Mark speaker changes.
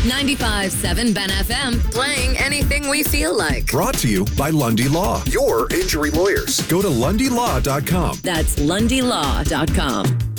Speaker 1: 95.7 Ben FM, playing anything we feel like.
Speaker 2: Brought to you by Lundy Law, your injury lawyers. Go to LundyLaw.com.
Speaker 1: That's LundyLaw.com.